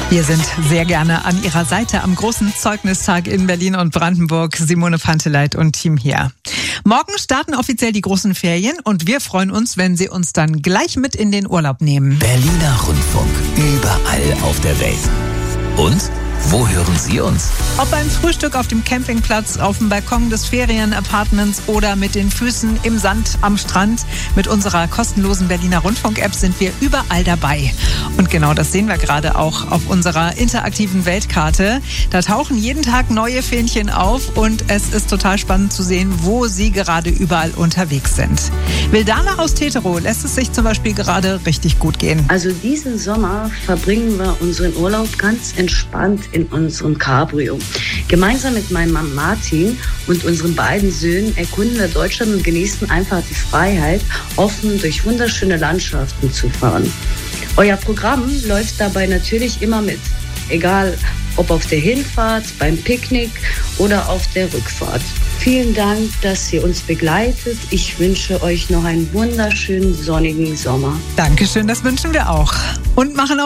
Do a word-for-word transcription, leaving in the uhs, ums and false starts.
Wir sind sehr gerne an Ihrer Seite am großen Zeugnistag in Berlin und Brandenburg. Simone Panteleit und Team hier. Morgen starten offiziell die großen Ferien und wir freuen uns, wenn Sie uns dann gleich mit in den Urlaub nehmen. Berliner Rundfunk, überall auf der Welt. Und wo hören Sie uns? Ob beim Frühstück auf dem Campingplatz, auf dem Balkon des Ferienapartments oder mit den Füßen im Sand am Strand. Mit unserer kostenlosen Berliner Rundfunk-App sind wir überall dabei. Und genau das sehen wir gerade auch auf unserer interaktiven Weltkarte. Da tauchen jeden Tag neue Fähnchen auf und es ist total spannend zu sehen, wo Sie gerade überall unterwegs sind. Wildana aus Teterow lässt es sich zum Beispiel gerade richtig gut gehen. Also diesen Sommer verbringen wir unseren Urlaub ganz entspannt in unserem Cabrio. Gemeinsam mit meinem Mann Martin und unseren beiden Söhnen erkunden wir Deutschland und genießen einfach die Freiheit, offen durch wunderschöne Landschaften zu fahren. Euer Programm läuft dabei natürlich immer mit, egal ob auf der Hinfahrt, beim Picknick oder auf der Rückfahrt. Vielen Dank, dass ihr uns begleitet. Ich wünsche euch noch einen wunderschönen sonnigen Sommer. Dankeschön, das wünschen wir auch. Und machen auch